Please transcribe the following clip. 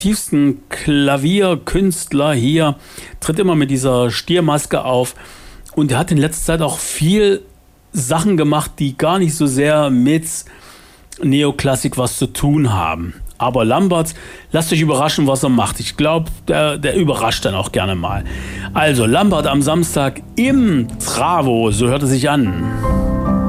tiefsten Klavierkünstler hier, tritt immer mit dieser Stiermaske auf und er hat in letzter Zeit auch viel Sachen gemacht, die gar nicht so sehr mit Neoklassik was zu tun haben. Aber Lambert, lasst euch überraschen, was er macht. Ich glaube, der überrascht dann auch gerne mal. Also Lambert am Samstag im Travo, so hört es sich an.